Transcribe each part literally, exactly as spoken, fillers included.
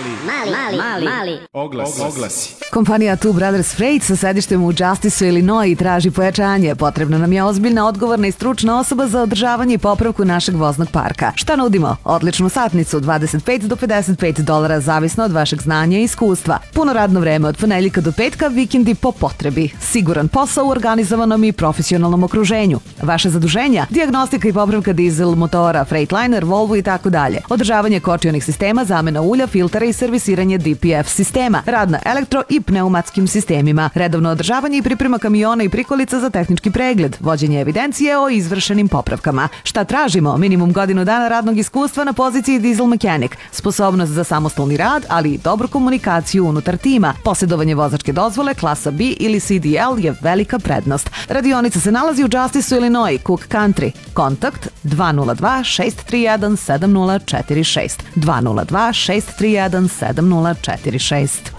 mali, mali, mali, mali. Oglasi. Oglasi. Kompanija Two Brothers Freight sa sedištem u Justiceu, Illinois traži pojačanje. Potrebna nam je ozbiljna, odgovorna i stručna osoba za održavanje i popravku našeg voznog parka. Šta nudimo? Odličnu satnicu, dvadeset pet do pedeset pet dolara, zavisno od vašeg znanja i iskustva. Puno radno vreme od ponedeljka do petka, vikendi po potrebi. Siguran posao u organizovanom i profesionalnom okruženju. Vaše zaduženja, dijagnostika i popravka dizel motora, Freightliner, Volvo i tako dalje. Održavanje kočionih sistema, zamena ulja, filtera i servisiranje D P F sistema. Rad na elektro i pneumatskim sistemima. Redovno održavanje i priprema kamiona i prikolica za tehnički pregled. Vođenje evidencije o izvršenim popravkama. Šta tražimo? Minimum godinu dana radnog iskustva na poziciji diesel mechanic. Sposobnost za samostalni rad, ali i dobru komunikaciju unutar tima. Posjedovanje vozačke dozvole, klasa B ili C D L je velika prednost. Radionica se nalazi u Justiceu, Illinois, Cook Country. Kontakt dva nula dva šest tri jedan sedam nula četiri šest. dva nula dva šest tri jedan sedam nula četiri šest.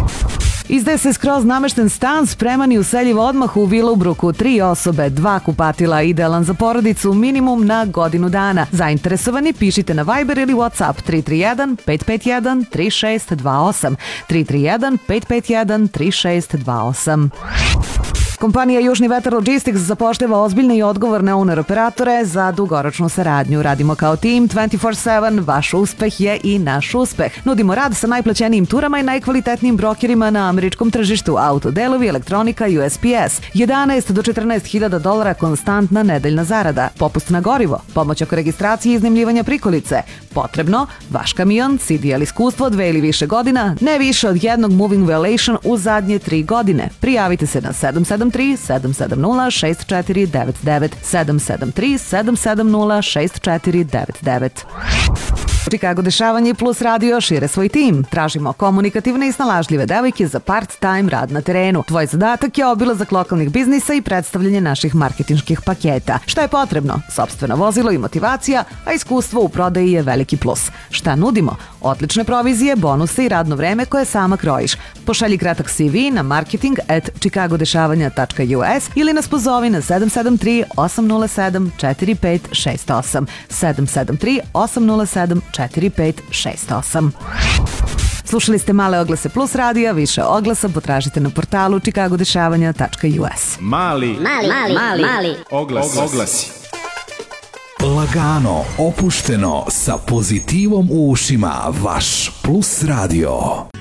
Izdaje se skroz namešten stan, spreman i useljiv odmah u Willowbrooku. Tri osobe, dva kupatila, idealan za porodicu, minimum na godinu dana. Zainteresovani pišite na Viber ili WhatsApp tri tri jedan pet pet jedan tri šest dva osam. tri tri jedan pet pet jedan tri šest dva osam. Kompanija Južni vetar Logistics zapošljava ozbiljne i odgovorne owner operatore za dugoročnu saradnju. Radimo kao tim dvanaest četiri sedam, vaš uspeh je i naš uspeh. Nudimo rad sa najplaćenijim turama i najkvalitetnijim brokerima na američkom tržištu. Autodelovi, elektronika, U S P S. jedanaest do četrnaest hiljada dolara konstantna nedeljna zarada. Popust na gorivo. Pomoć oko registracije i iznajmljivanja prikolice. Potrebno, vaš kamion, C D L iskustvo, dve ili više godina, ne više od jednog moving violation u zadnje tri godine. Prijavite se na sedam sedam tri sedam sedam nula šest četiri devet devet sedam sedam tri sedam sedam nula šest četiri devet devet. Chicago dešavanje plus radio šire svoj tim. Tražimo komunikativne i snalažljive devojke za part-time rad na terenu. Tvoj zadatak je obilazak lokalnih biznisa i predstavljanje naših marketinških paketa. Šta je potrebno? Sopstveno vozilo i motivacija, a iskustvo u prodaji je veliki plus. Šta nudimo? Odlične provizije, bonuse i radno vreme koje sama krojiš. Pošalji kratak C V na marketing at chicagodešavanja tačka U S ili nas pozovi na sedam sedam tri osam nula sedam četiri pet šest osam. sedam sedam tri osam nula sedam četiri pet šest osam. Slušali ste Male oglase plus radija, više oglasa potražite na portalu chicagodešavanja tačka U S. Mali, Mali, mali, mali, mali. Oglasi. Oglasi. Lagano, opušteno, sa pozitivom u ušima, vaš Plus radio.